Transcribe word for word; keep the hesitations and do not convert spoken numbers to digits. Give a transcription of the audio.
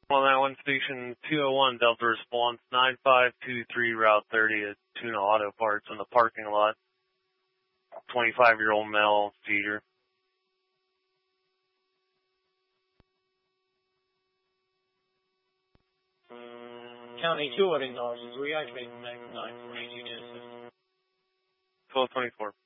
On that one, station two oh one, Delta response, nine five two three, Route thirty at Tuna Auto Parts in the parking lot. twenty-five-year-old male feeder. County two, what in Dawson's reactivating nine four eight units. twelve twenty-four.